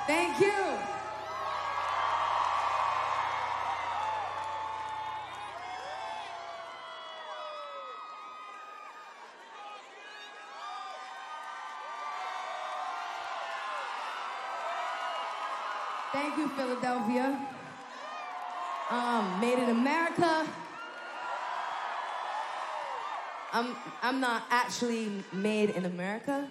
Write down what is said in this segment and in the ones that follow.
Thank you. Thank you, Philadelphia. Made in America. I'm not actually made in America.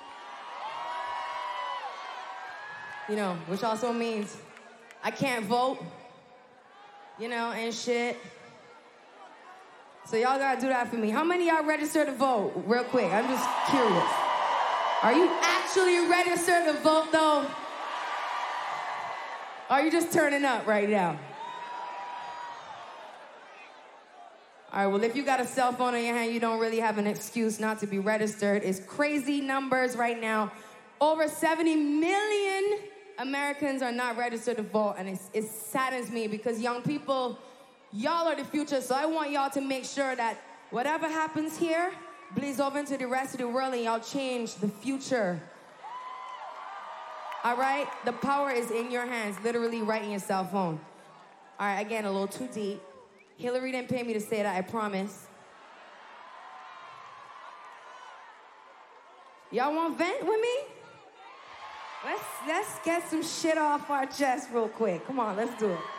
You know, which also means I can't vote, you know, and shit. So y'all gotta do that for me. How many of y'all registered to vote? Real quick, I'm just curious. Are you actually registered to vote, though? Or are you just turning up right now? All right, well, if you got a cell phone in your hand, you don't really have an excuse not to be registered. It's crazy numbers right now. Over 70 million Americans are not registered to vote, and it saddens me because young people, y'all are the future, so I want y'all to make sure that whatever happens here bleeds over into the rest of the world and y'all change the future. All right? The power is in your hands, literally right in your cell phone. All right, again, a little too deep. Hillary didn't pay me to say that, I promise. Y'all want to vent with me? Let's get some shit off our chest real quick. Come on, let's do it.